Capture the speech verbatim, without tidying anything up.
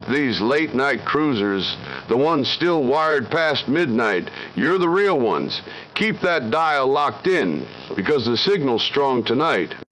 these late-night cruisers, the ones still wired past midnight. You're the real ones. Keep that dial locked in, because the signal's strong tonight.